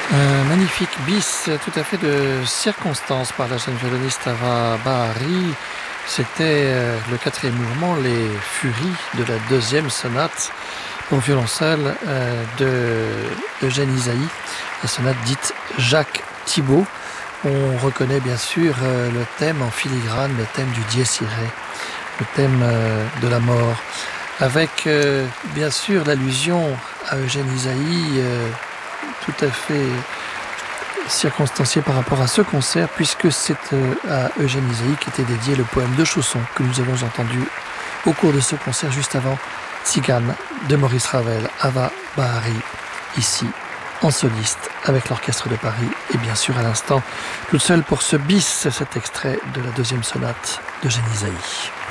Un magnifique bis tout à fait de circonstance par la jeune violoniste Ava Bahari. C'était le quatrième mouvement, les Furies de la deuxième sonate pour violoncelle de Eugène Ysaÿe, la sonate dite Jacques Thibaud. On reconnaît bien sûr le thème en filigrane, le thème du dies irae, le thème de la mort, avec bien sûr l'allusion à Eugène Ysaÿe tout à fait circonstancié par rapport à ce concert, puisque c'est à Eugène Ysaÿe qu'était dédié le poème de Chausson que nous avons entendu au cours de ce concert juste avant Tzigane de Maurice Ravel, Ava Bahari, ici en soliste avec l'Orchestre de Paris et bien sûr à l'instant toute seule pour ce bis, cet extrait de la deuxième sonate d'Eugène Ysaÿe.